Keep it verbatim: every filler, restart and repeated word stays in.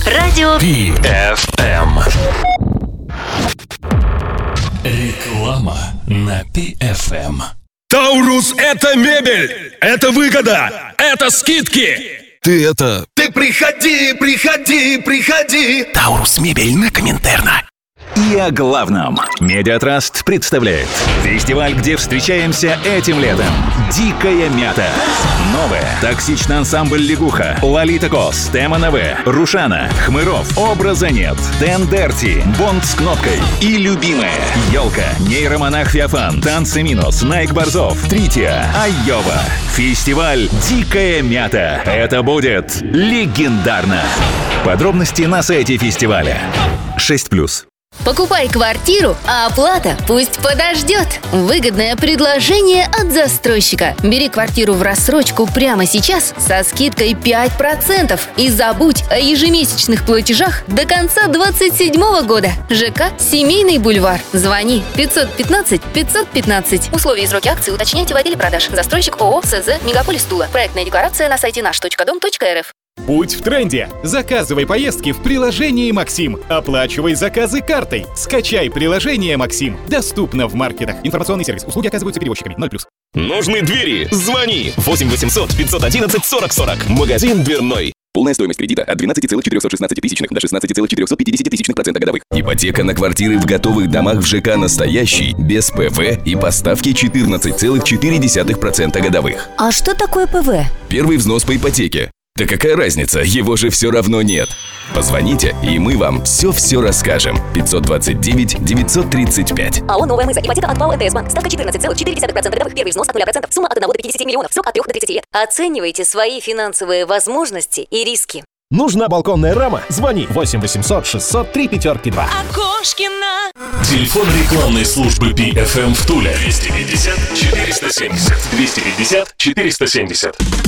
Радио пи эф эм. Реклама на пи эф эм. Таурус — это мебель, это выгода, это скидки. Ты это... Ты приходи, приходи, приходи. Таурус мебель на Коминтерна. И о главном. Медиатраст представляет фестиваль, где встречаемся этим летом. Дикая мята. Новая. Токсичный ансамбль Лягуха. Лолита Кос. Тема эн вэ. Рушана. Хмыров. Образа нет. Тендерти. Бонд с кнопкой. И любимая. Елка. Нейромонах Феофан. Танцы Минус. Найк Борзов. Трития. Айова. Фестиваль Дикая мята. Это будет легендарно. Подробности на сайте фестиваля. шесть плюс. Покупай квартиру, а оплата пусть подождет. Выгодное предложение от застройщика. Бери квартиру в рассрочку прямо сейчас со скидкой пять процентов и забудь о ежемесячных платежах до конца двадцать седьмого года. ЖК «Семейный бульвар». Звони пятьсот пятнадцать пятьсот пятнадцать. Условия и сроки акции уточняйте в отделе продаж. Застройщик ООО СЗ «Мегаполис Тула». Проектная декларация на сайте наш точка дом точка эр эф. Будь в тренде. Заказывай поездки в приложении «Максим». Оплачивай заказы картой. Скачай приложение «Максим». Доступно в маркетах. Информационный сервис. Услуги оказываются перевозчиками. ноль плюс. Нужны двери? Звони. восемь восемьсот пятьсот одиннадцать сорок сорок. Магазин дверной. Полная стоимость кредита от двенадцать целых четыреста шестнадцать тысячных до шестнадцать целых четыреста пятьдесят тысячных процента годовых. Ипотека на квартиры в готовых домах в ЖК «Настоящий» без ПВ и поставки четырнадцать целых четыре десятых процента годовых. А что такое ПВ? Первый взнос по ипотеке. Да какая разница, его же все равно нет. Позвоните, и мы вам все-все расскажем. пятьсот двадцать девять девятьсот тридцать пять. АО «Новая Мыза». Ипотека от ПАО МТС Банк. Ставка четырнадцать целых четыре десятых процента годовых. Первый взнос от нуля процентов. Сумма от одного до пятидесяти миллионов. Срок от трёх до тридцати лет. Оценивайте свои финансовые возможности и риски. Нужна балконная рама? Звони восемь восемьсот шестьсот три пятерки два. Окошкина. Телефон рекламной службы пи эф эм в Туле. двести пятьдесят четыреста семьдесят. двести пятьдесят четыреста семьдесят.